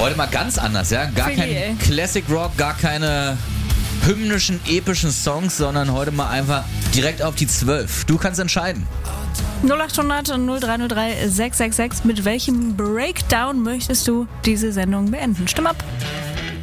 Heute mal ganz anders, ja? Gar Really, kein Classic Rock, gar keine hymnischen, epischen Songs, sondern heute mal einfach direkt auf die 12. Du kannst entscheiden. 0800 0303 666. Mit welchem Breakdown möchtest du diese Sendung beenden? Stimm ab.